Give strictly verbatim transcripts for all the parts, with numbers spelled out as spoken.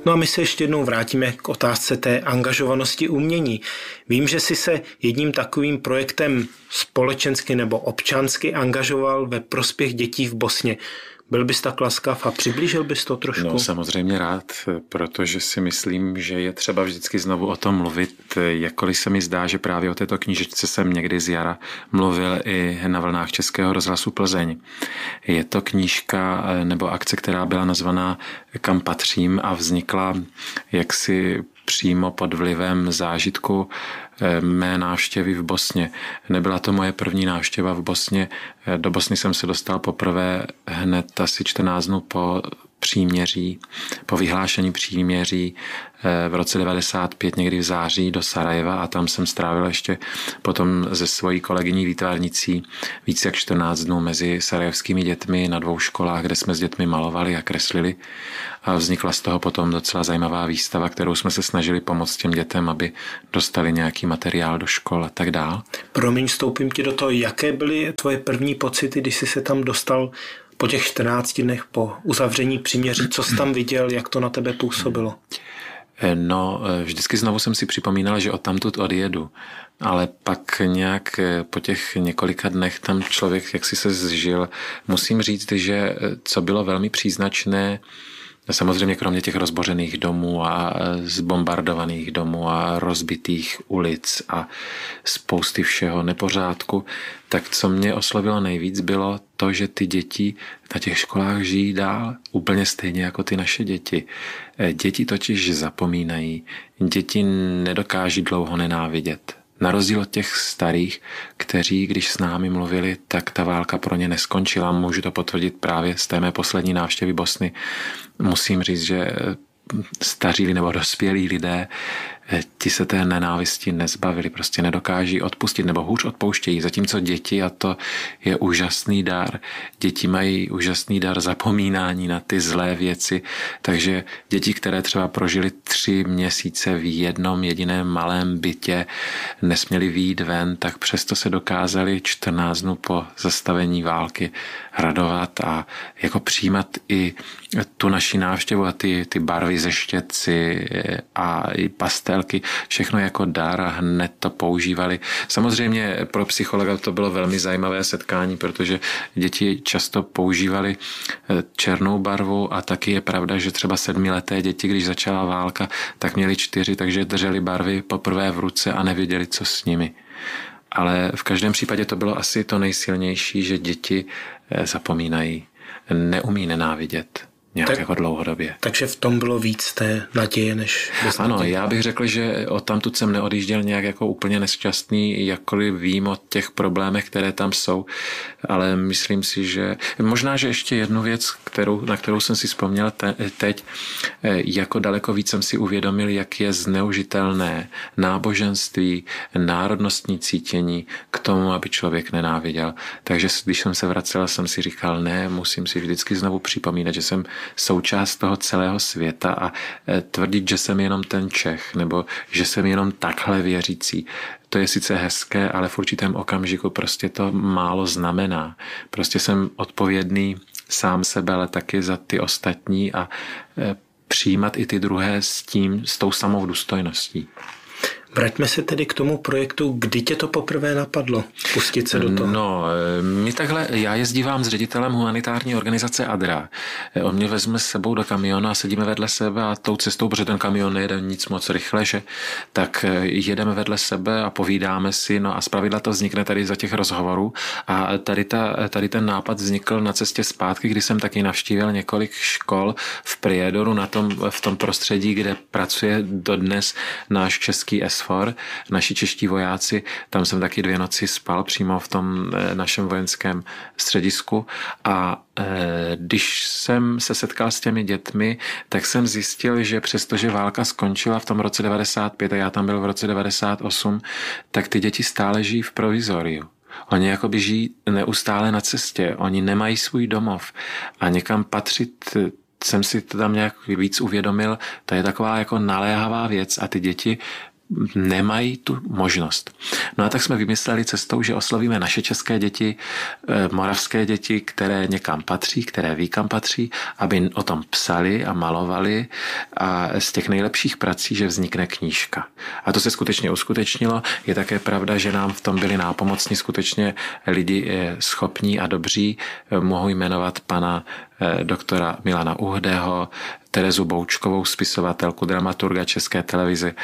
No a my se ještě jednou vrátíme k otázce té angažovanosti umění. Vím, že jsi se jedním takovým projektem společensky nebo občansky angažoval ve prospěch dětí v Bosně. Byl bys tak laskav a přiblížil bys to trošku? No samozřejmě rád, protože si myslím, že je třeba vždycky znovu o tom mluvit, jakkoliv se mi zdá, že právě o této knížečce jsem někdy z jara mluvil i na vlnách Českého rozhlasu Plzeň. Je to knížka nebo akce, která byla nazvaná Kam patřím a vznikla jaksi přímo pod vlivem zážitku mé návštěvy v Bosně. Nebyla to moje první návštěva v Bosně. Do Bosny jsem se dostal poprvé hned asi čtrnáct dnů po příměří, po vyhlášení příměří v roce devadesát pět, někdy v září, do Sarajeva a tam jsem strávil ještě potom se svojí kolegyní výtvarnicí více jak čtrnáct dnů mezi sarajevskými dětmi na dvou školách, kde jsme s dětmi malovali a kreslili a vznikla z toho potom docela zajímavá výstava, kterou jsme se snažili pomoct těm dětem, aby dostali nějaký materiál do škol a tak dál. Promiň, vstoupím ti do toho, jaké byly tvoje první pocity, když jsi se tam dostal po těch čtrnácti dnech po uzavření příměří, co jsi tam viděl, jak to na tebe působilo? No, vždycky znovu jsem si připomínal, že odtamtud odjedu, ale pak nějak po těch několika dnech tam člověk jaksi se zžil. Musím říct, že co bylo velmi příznačné, samozřejmě kromě těch rozbořených domů a zbombardovaných domů a rozbitých ulic a spousty všeho nepořádku, tak co mě oslovilo nejvíc bylo to, že ty děti na těch školách žijí dál úplně stejně jako ty naše děti. Děti totiž zapomínají, děti nedokáží dlouho nenávidět. Na rozdíl od těch starých, kteří, když s námi mluvili, tak ta válka pro ně neskončila. Můžu to potvrdit právě z té mé poslední návštěvy Bosny. Musím říct, že staří nebo dospělí lidé, ti se té nenávisti nezbavili, prostě nedokáží odpustit nebo hůř odpouštějí, zatímco děti, a to je úžasný dar, děti mají úžasný dar zapomínání na ty zlé věci, takže děti, které třeba prožili tři měsíce v jednom jediném malém bytě, nesměli vyjít ven, tak přesto se dokázali čtrnáct dnů po zastavení války radovat a jako přijímat i tu naši návštěvu a ty, ty barvy ze štětci a i pastelky, všechno jako dar a hned to používali. Samozřejmě pro psychologa to bylo velmi zajímavé setkání, protože děti často používali černou barvu a taky je pravda, že třeba sedmileté děti, když začala válka, tak měli čtyři, takže drželi barvy poprvé v ruce a nevěděli, co s nimi. Ale v každém případě to bylo asi to nejsilnější, že děti zapomínají, neumí nenávidět. Nějak tak, jako dlouhodobě. Takže v tom bylo víc té naděje, než... Ano, naděje. Já bych řekl, že odtamtud jsem neodjížděl nějak jako úplně nešťastný, jakkoliv vím o těch problémech, které tam jsou, ale myslím si, že... Možná, že ještě jednu věc, kterou, na kterou jsem si vzpomněl te, teď, jako daleko víc jsem si uvědomil, jak je zneužitelné náboženství, národnostní cítění k tomu, aby člověk nenáviděl. Takže když jsem se vracel, jsem si říkal, ne, musím si vždycky znovu připomínat, že jsem součást toho celého světa a tvrdit, že jsem jenom ten Čech nebo že jsem jenom takhle věřící. To je sice hezké, ale v určitém okamžiku prostě to málo znamená. Prostě jsem odpovědný sám sebe, ale taky za ty ostatní a přijímat i ty druhé s tím, s tou samou důstojností. Vraťme se tedy k tomu projektu, kdy tě to poprvé napadlo pustit se do toho? No, my takhle, já jezdívám s ředitelem humanitární organizace Adra. On mě vezme s sebou do kamionu a sedíme vedle sebe a tou cestou, protože ten kamion nejede nic moc rychle, že, tak jedeme vedle sebe a povídáme si, no a zpravidla to vznikne tady za těch rozhovorů a tady, ta, tady ten nápad vznikl na cestě zpátky, kdy jsem taky navštívil několik škol v Priedoru na tom, v tom prostředí, kde pracuje dodnes náš český S F O R, naši čeští vojáci, tam jsem taky dvě noci spal přímo v tom našem vojenském středisku a e, když jsem se setkal s těmi dětmi, tak jsem zjistil, že přestože válka skončila v tom roce devadesát pět a já tam byl v roce devadesát osm, tak ty děti stále žijí v provizoriu. Oni jakoby žijí neustále na cestě, oni nemají svůj domov a někam patřit, jsem si to tam nějak víc uvědomil, to je taková jako naléhavá věc a ty děti nemají tu možnost. No a tak jsme vymysleli cestou, že oslovíme naše české děti, moravské děti, které někam patří, které ví, kam patří, aby o tom psali a malovali a z těch nejlepších prací, že vznikne knížka. A to se skutečně uskutečnilo. Je také pravda, že nám v tom byli nápomocni skutečně lidi schopní a dobří. Mohu jmenovat pana doktora Milana Uhdého, Terezu Boučkovou, spisovatelku, dramaturga České televize,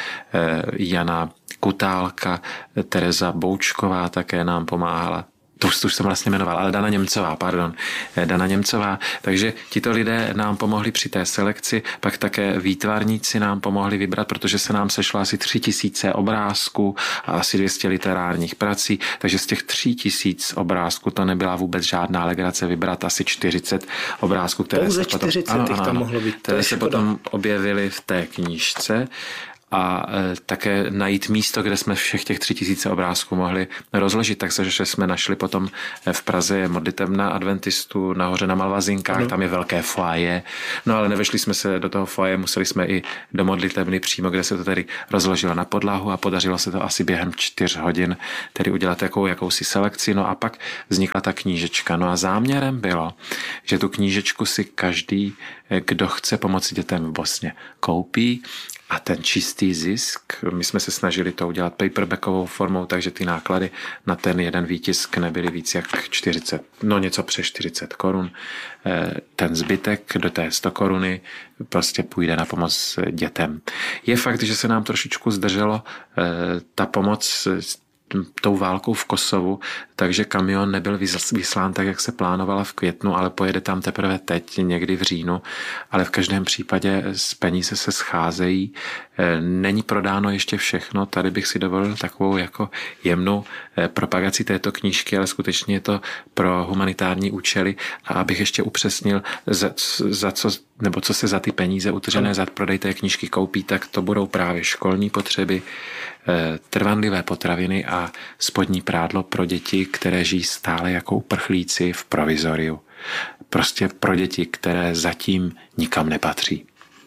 Jana Kutálka, Tereza Boučková také nám pomáhala. To už, to už jsem vlastně jmenoval, ale Dana Němcová, pardon, Dana Němcová. Takže tito lidé nám pomohli při té selekci, pak také výtvarníci nám pomohli vybrat, protože se nám sešlo asi tři tisíce obrázků a asi dvě stě literárních prací, takže z těch tři tisíc obrázků to nebyla vůbec žádná legrace vybrat asi čtyřicet obrázků, které Pouze se potom, čtyřicet ano, ano, ano, mohlo být. Které se potom objevily v té knížce. A také najít místo, kde jsme všech těch tři tisíce obrázků mohli rozložit. Takže jsme našli potom v Praze modlitebna adventistů nahoře na Malvazinkách, tam je velké foaje. No ale nevešli jsme se do toho foaje, museli jsme i do modlitebny přímo, kde se to tedy rozložilo na podlahu a podařilo se to asi během čtyř hodin tedy udělat jakou, jakousi selekci. No a pak vznikla ta knížečka. No a záměrem bylo, že tu knížečku si každý, kdo chce pomoci dětem v Bosně, koupí. A ten čistý zisk, my jsme se snažili to udělat paperbackovou formou, takže ty náklady na ten jeden výtisk nebyly víc jak čtyřicet, no něco přes čtyřicet korun. Ten zbytek do té sto koruny prostě půjde na pomoc dětem. Je fakt, že se nám trošičku zdrželo ta pomoc tou válkou v Kosovu, takže kamion nebyl vyslán tak, jak se plánovala v květnu, ale pojede tam teprve teď, někdy v říjnu, ale v každém případě z peníze se scházejí. Není prodáno ještě všechno, tady bych si dovolil takovou jako jemnou propagaci této knížky, ale skutečně je to pro humanitární účely a abych ještě upřesnil, za, za co, nebo co se za ty peníze utržené za prodej té knížky koupí, tak to budou právě školní potřeby, trvanlivé potraviny a spodní prádlo pro děti, které žijí stále jako uprchlíci v provizoriu. Prostě pro děti, které zatím nikam nepatří.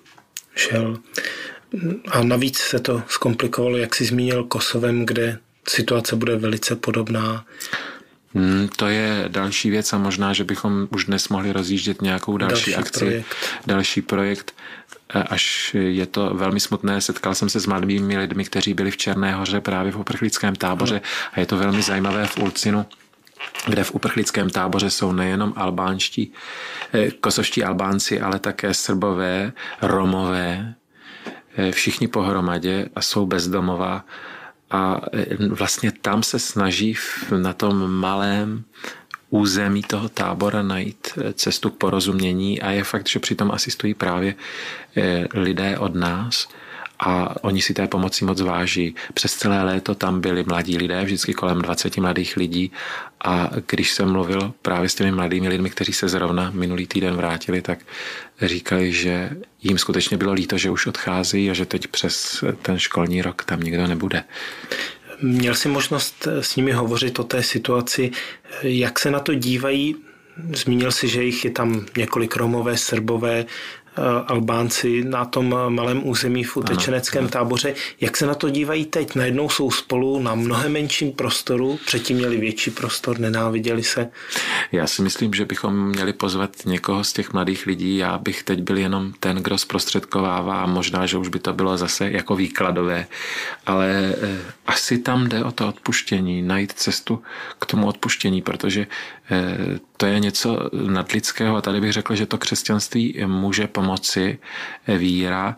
Šel. A navíc se to zkomplikovalo, jak jsi zmínil, Kosovem, kde situace bude velice podobná. Hmm, to je další věc a možná, že bychom už dnes mohli rozjíždět nějakou další, další akci, projekt. další projekt, až je to velmi smutné. Setkal jsem se s mladými lidmi, kteří byli v Černé Hoře právě v uprchlickém táboře a je to velmi zajímavé v Ulcinu, kde v uprchlickém táboře jsou nejenom albánští, kosovští Albánci, ale také Srbové, Romové, všichni pohromadě a jsou bezdomová. A vlastně tam se snaží na tom malém území toho tábora najít cestu k porozumění a je fakt, že přitom asistují právě lidé od nás a oni si té pomoci moc váží. Přes celé léto tam byli mladí lidé, vždycky kolem dvacet mladých lidí a když jsem mluvil právě s těmi mladými lidmi, kteří se zrovna minulý týden vrátili, tak říkali, že jim skutečně bylo líto, že už odcházejí a že teď přes ten školní rok tam nikdo nebude. Měl jsi možnost s nimi hovořit o té situaci, jak se na to dívají? Zmínil jsi, že jich je tam několik Romové, Srbové, Albánci na tom malém území v utečeneckém ano, ano. táboře. Jak se na to dívají teď? Najednou jsou spolu na mnohem menším prostoru, předtím měli větší prostor, nenáviděli se. Já si myslím, že bychom měli pozvat někoho z těch mladých lidí. Já bych teď byl jenom ten, kdo zprostředkovává a možná, že už by to bylo zase jako výkladové. Ale asi tam jde o to odpuštění, najít cestu k tomu odpuštění, protože to je něco nadlidského a tady bych řekl, že to křesťanství může pomoci, víra,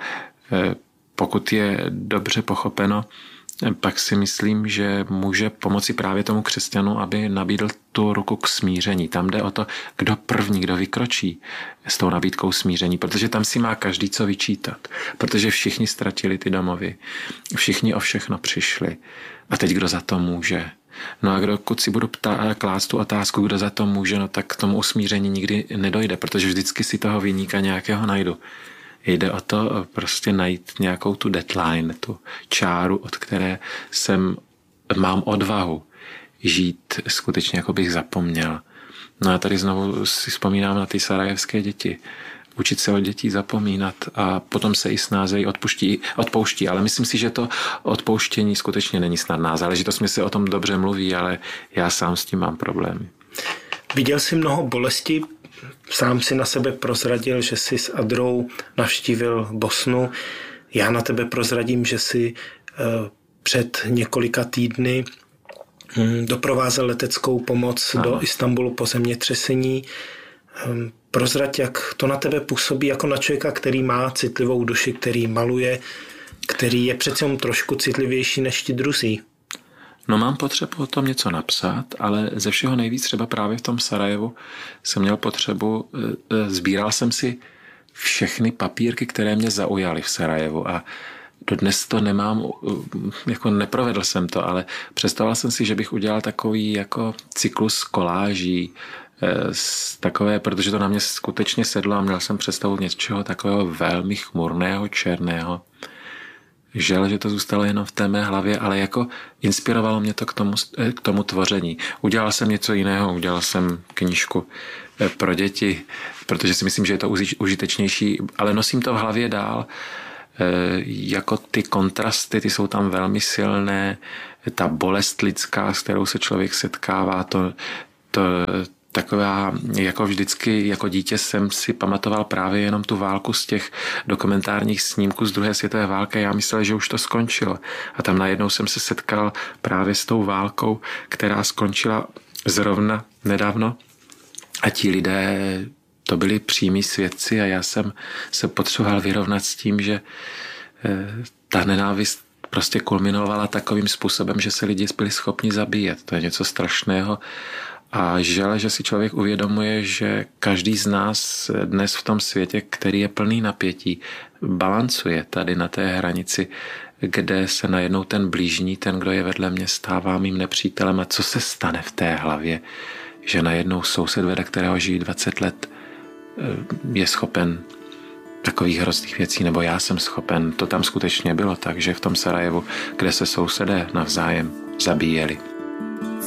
pokud je dobře pochopeno, pak si myslím, že může pomoci právě tomu křesťanu, aby nabídl tu ruku k smíření. Tam jde o to, kdo první, kdo vykročí s tou nabídkou smíření, protože tam si má každý co vyčítat, protože všichni ztratili ty domovy, všichni o všechno přišli a teď kdo za to může? No a pokud si budu ptá, klást tu otázku, kdo za to může, no tak k tomu usmíření nikdy nedojde, protože vždycky si toho viníka nějakého najdu. Jde o to prostě najít nějakou tu deadline, tu čáru, od které jsem, mám odvahu žít skutečně, jako bych zapomněl. No a tady znovu si vzpomínám na ty sarajevské děti. učit se od dětí zapomínat a potom se i snázejí odpuští, odpouští. Ale myslím si, že to odpouštění skutečně není snadná záležitost. Mi se o tom dobře mluví, ale já sám s tím mám problémy. Viděl jsi mnoho bolesti, sám si na sebe prozradil, že jsi s Adrou navštívil Bosnu. Já na tebe prozradím, že jsi před několika týdny doprovázel leteckou pomoc ano. do Istanbulu po zemětřesení. Prozrať, jak to na tebe působí jako na člověka, který má citlivou duši, který maluje, který je přece jen trošku citlivější než ti druzí. No mám potřebu o tom něco napsat, ale ze všeho nejvíc třeba právě v tom Sarajevu jsem měl potřebu, sbíral jsem si všechny papírky, které mě zaujaly v Sarajevu a dodnes to nemám, jako neprovedl jsem to, ale představoval jsem si, že bych udělal takový jako cyklus koláží, takové, protože to na mě skutečně sedlo a měl jsem představu něčeho takového velmi chmurného, černého. Žel, že to zůstalo jenom v té mé hlavě, ale jako inspirovalo mě to k tomu, k tomu tvoření. Udělal jsem něco jiného, udělal jsem knížku pro děti, protože si myslím, že je to užitečnější, ale nosím to v hlavě dál. Jako ty kontrasty, ty jsou tam velmi silné, ta bolest lidská, s kterou se člověk setkává, to, to taková, jako vždycky, jako dítě jsem si pamatoval právě jenom tu válku z těch dokumentárních snímků z druhé světové války. Já myslel, že už to skončilo. A tam najednou jsem se setkal právě s tou válkou, která skončila zrovna nedávno. A ti lidé, to byli přímí svědci a já jsem se potřeboval vyrovnat s tím, že ta nenávist prostě kulminovala takovým způsobem, že se lidi byli schopni zabíjet. To je něco strašného. A žel, že si člověk uvědomuje, že každý z nás dnes v tom světě, který je plný napětí, balancuje tady na té hranici, kde se najednou ten blížní, ten, kdo je vedle mě, stává mým nepřítelem. A co se stane v té hlavě, že najednou soused, vedle kterého žijí dvacet let, je schopen takových hrozných věcí, nebo já jsem schopen. To tam skutečně bylo tak, že v tom Sarajevu, kde se sousedé navzájem zabíjeli.